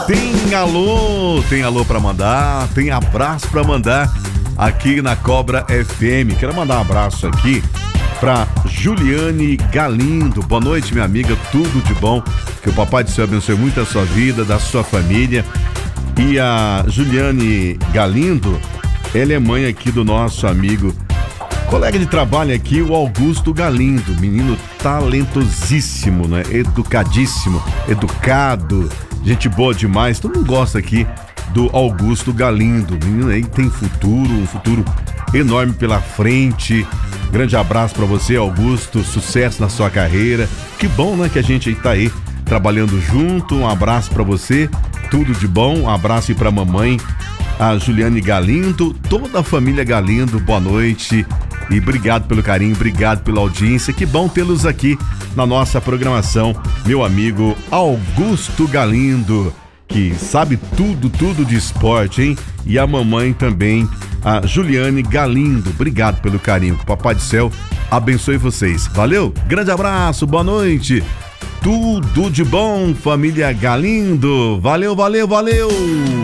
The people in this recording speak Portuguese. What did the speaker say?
Tem alô pra mandar, tem abraço pra mandar aqui na Cobra FM. Quero mandar um abraço aqui pra Juliane Galindo. Boa noite, minha amiga, tudo de bom. Que o Papai do Céu abençoe muito a sua vida, da sua família. E a Juliane Galindo, ela é mãe aqui do nosso amigo, colega de trabalho aqui, o Augusto Galindo. Menino talentosíssimo, né? Educadíssimo, educado, gente boa demais. Todo mundo gosta aqui do Augusto Galindo. Menino aí tem futuro, um futuro enorme pela frente. Grande abraço pra você, Augusto. Sucesso na sua carreira. Que bom, né, que a gente tá aí trabalhando junto. Um abraço pra você. Tudo de bom. Um abraço aí pra mamãe, a Juliane Galindo, toda a família Galindo. Boa noite. E obrigado pelo carinho, obrigado pela audiência. Que bom tê-los aqui na nossa programação. Meu amigo Augusto Galindo, que sabe tudo de esporte, hein? E a mamãe também, a Juliane Galindo. Obrigado pelo carinho. Que o Papai do Céu abençoe vocês. Valeu? Grande abraço, boa noite. Tudo de bom, família Galindo. Valeu.